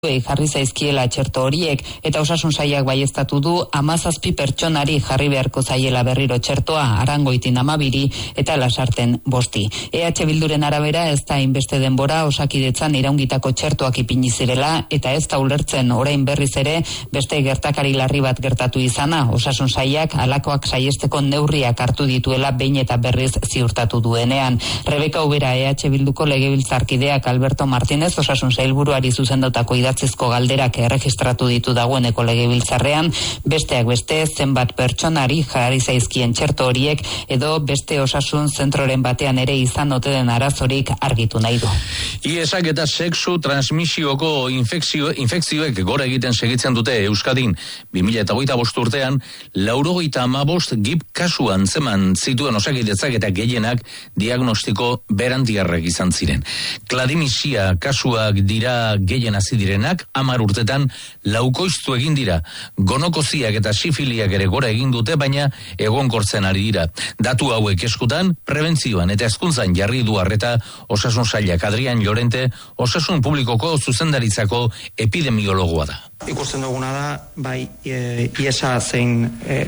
jarri zaizkiela txerto horiek eta osasun sailak baieztatu du 17 pertsonari jarri beharko zaiela berriro txertoa, Arangoitin 12 eta Lasarten 5. EH Bilduren arabera ez da inbeste denbora Osakidetzan iraungitako txertoak ipini zirela eta ez da ulertzen orain berriz ere beste gertakari larri bat gertatu izana. Osasun sailak halakoak saiesteko neurriak hartu dituela behin eta berriz ziurtatu duenean. Rebeka Ubera EH Bilduko legebiltzarkideak Alberto Martínez osasun sailburuari zuzendutako idatzizko galderak erregistratu ditu dagoeneko legebiltzarrean, besteak beste zenbat pertsonari jarri zaizkien txerto horiek edo beste osasun zentroren batean ere izan ote den arazorik argitu nahi du. IESak eta sexu transmisioko infekzioek gora egiten segitzen dute Euskadin. 2025 urtean 95 gip kasu antzeman zituen Osakidetzak eta gehienak diagnostiko berantiarrak izan ziren. Kladimisia kasuak dira gehien hasi direnak, 10 urtetan laukoiztu egin dira. Gonokoziak eta sifiliak ere gora egin dute, baina egonkortzen ari dira. Datu hauek eskutan, prebentzioan eta hezkuntzan jarri du arreta Osasun Sailak. Adrian Llorente, Osasun Publikoko zuzendaritzako epidemiologoa da. Ikusten duguna da, bai IESA zein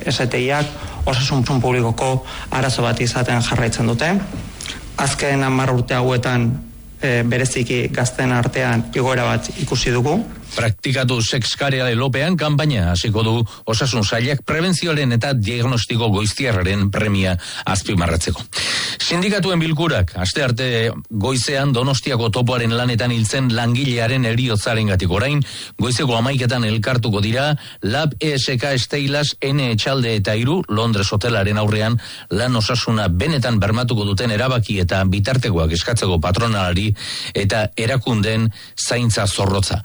STIak Osasun Publikoko arazo bat izaten jarraitzen dute. Azken 10 urte hauetan bereziki gazten artean igoera bat ikusi dugu. Praktikatu sexkareale lopean kanpaina hasiko du Osasun Sailak prebentzioaren eta diagnostiko goiztiarraren premia azpimarratzeko. Sindikatuen bilkurak, astearte goizean Donostiako topoaren lanetan hiltzen langilearen heriotzarengatik orain, goizeko 11etan elkartuko dira Lab ESK Steilas N Etxalde eta 3 Londres hotelaren aurrean lan osasuna benetan bermatuko duten erabaki eta bitartekoak eskatzeko patronalari eta erakundeen zaintza zorrotza.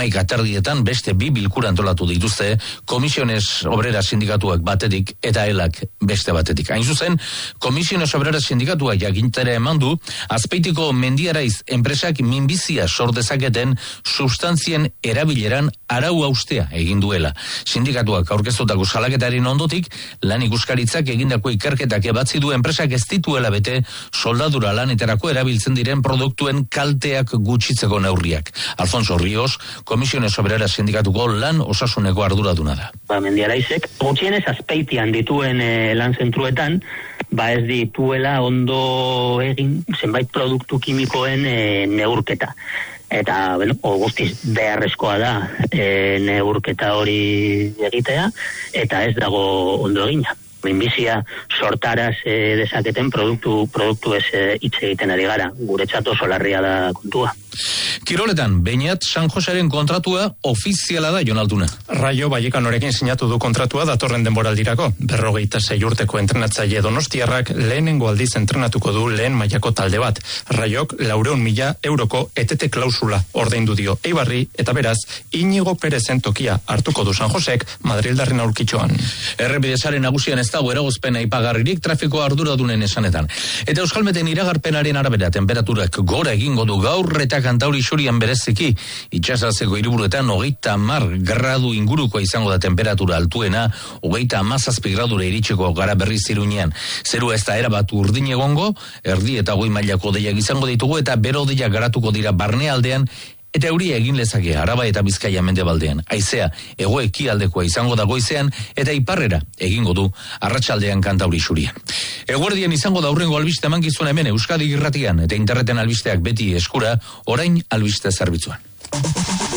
11 beste 2 bilkura antolatu dituzte, Komisiones Obrera Sindikatuak batetik eta ELAK beste batetik. Hain zuzen, Komisiones Obrera Sindikatuak jakintera eman du, Azpeitiko Mendiaraiz enpresak minbizia sor dezaketen substantzien erabileran arau haustea egin duela. Sindikatuak aurkeztutako salaketaren ondotik, lan ikuskaritzak egindako ikerketak ebatzi du enpresak ez dituela bete soldadura lanetarako erabiltzen diren produktuen kalteak gutxitzeko neurriak. Alfonso Ríos, Komisiones Obrera Sindikatuko lan osasuneko arduraduna da. Mendiaraizek gutxienez Azpeitian dituen lan zentruetan, ez dituela ondo egin zenbait produktu kimikoen neurketa. Eta, guztiz beharrezkoa da neurketa hori egitea, eta ez dago ondo egina. Minbizia sortaraz dezaketen produktu ez hitz egiten ari gara. Guretzat oso larria da kontua. Kiroletan, Beñat San Joseren kontratua ofiziala da, Jon Altuna. Rayo Vallecanorekin sinatu du kontratua datorren denboraldirako. 26 urteko entrenatzaile donostiarrak lehenengo aldiz entrenatuko du lehen mailako talde bat. Rayok 400.000 euroko etete klausula ordaindu dio Eibarri eta beraz, Inigo Perezen tokia hartuko du San Josek Madrildarren aurkitxoan. Errepidezaren nagusian ez dago eragozpena aipagarririk trafiko arduradunen esanetan. Eta Euskalmeten iragarpenaren arabera temperaturak gora egingo du gaur eta Kantauri Xurian bereziki, itxasazeko hiriburuetan 30 gradu ingurukoa izango da temperatura altuena, 37 gradura iritsiko gara berriz Iruñean. Zerua ez da erabat urdin egongo, erdi eta goi mailako deiak izango ditugu eta bero deiak garatuko dira barnealdean, eta euria egin lezake Araba eta Bizkaia mendebaldean. Haizea hego-ekialdekoa izango da goizean eta iparrera egingo du arratsaldean Kantauri Xurian. Eguerdian izango da aurrengo albiste emankizuna hemen Euskadi Irratian eta interneten albisteak beti eskura, orain albiste zerbitzuan.